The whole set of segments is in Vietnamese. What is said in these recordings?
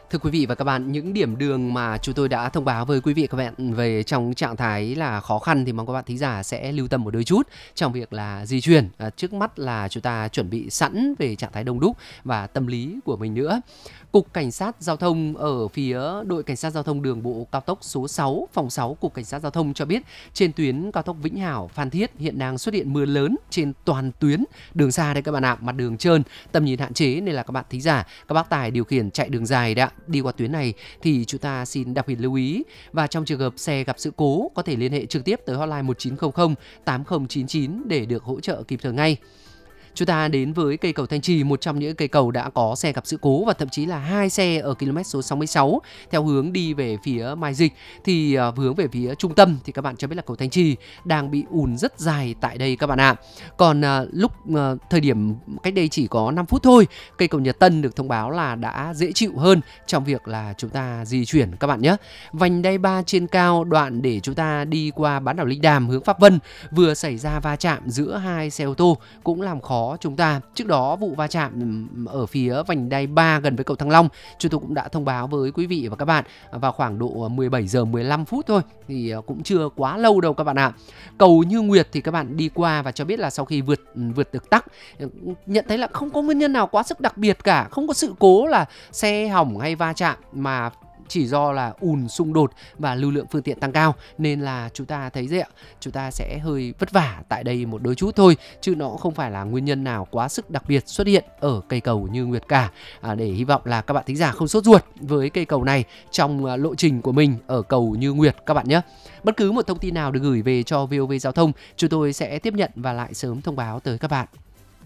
Thưa quý vị và các bạn, những điểm đường mà chúng tôi đã thông báo với quý vị và các bạn về trong trạng thái là khó khăn thì mong các bạn thính giả sẽ lưu tâm một đôi chút trong việc là di chuyển. Trước mắt là chúng ta chuẩn bị sẵn về trạng thái đông đúc và tâm lý của mình nữa. Cục Cảnh sát Giao thông ở phía đội Cảnh sát Giao thông đường bộ cao tốc số 6, phòng 6 Cục Cảnh sát Giao thông cho biết trên tuyến cao tốc Vĩnh Hảo - Phan Thiết hiện đang xuất hiện mưa lớn trên toàn tuyến đường xa đây các bạn ạ, mặt đường trơn, tầm nhìn hạn chế nên là các bạn thính giả, các bác tài điều khiển chạy đường dài đã đi qua tuyến này thì chúng ta xin đặc biệt lưu ý, và trong trường hợp xe gặp sự cố có thể liên hệ trực tiếp tới hotline 1900 8099 để được hỗ trợ kịp thời ngay. Chúng ta đến với cây cầu Thanh Trì, một trong những cây cầu đã có xe gặp sự cố và thậm chí là 2 xe ở km số 66 theo hướng đi về phía Mai Dịch thì hướng về phía trung tâm thì các bạn cho biết là cầu Thanh Trì đang bị ùn rất dài tại đây các bạn ạ. Còn thời điểm cách đây chỉ có 5 phút thôi, cây cầu Nhật Tân được thông báo là đã dễ chịu hơn trong việc là chúng ta di chuyển các bạn nhé. Vành đai 3 trên cao, đoạn để chúng ta đi qua bán đảo Linh Đàm hướng Pháp Vân vừa xảy ra va chạm giữa hai xe ô tô cũng làm khó chúng ta. Trước đó vụ va chạm ở phía vành đai 3 gần với cầu Thăng Long, chúng tôi cũng đã thông báo với quý vị và các bạn vào khoảng độ 17 giờ 15 phút thôi, thì cũng chưa quá lâu đâu các bạn ạ. Cầu Như Nguyệt thì các bạn đi qua và cho biết là sau khi vượt được tắc, nhận thấy là không có nguyên nhân nào quá sức đặc biệt cả, không có sự cố là xe hỏng hay va chạm mà chỉ do là ùn xung đột và lưu lượng phương tiện tăng cao, nên là chúng ta thấy gì ạ, chúng ta sẽ hơi vất vả tại đây một đôi chút thôi, chứ nó không phải là nguyên nhân nào quá sức đặc biệt xuất hiện ở cây cầu Như Nguyệt cả. Để hy vọng là các bạn thính giả không sốt ruột với cây cầu này trong lộ trình của mình ở cầu Như Nguyệt các bạn nhé. Bất cứ một thông tin nào được gửi về cho VOV Giao thông, chúng tôi sẽ tiếp nhận và lại sớm thông báo tới các bạn.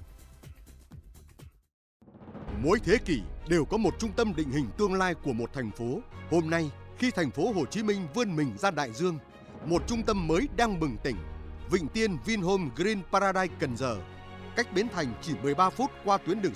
Mỗi thế kỷ đều có một trung tâm định hình tương lai của một thành phố. Hôm nay, khi thành phố Hồ Chí Minh vươn mình ra đại dương, một trung tâm mới đang bừng tỉnh. Vịnh Tiên Vinhome Green Paradise Cần Giờ, cách Bến Thành chỉ 13 phút qua tuyến đường